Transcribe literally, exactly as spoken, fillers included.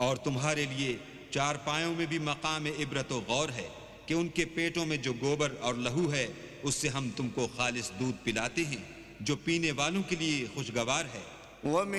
और तुम्हारे लिए चारपायों में भी मकाम इबरत व गौर है कि उनके पेटों में जो गोबर और लहू है उससे हम तुमको खालिस दूध पिलाते हैं जो पीने वालों के लिए खुशगवार है।